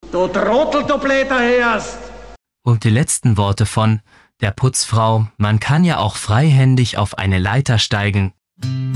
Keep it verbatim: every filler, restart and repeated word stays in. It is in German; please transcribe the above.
Du Trottel, du Blätter hörst! Und die letzten Worte von der Putzfrau: Man kann ja auch freihändig auf eine Leiter steigen,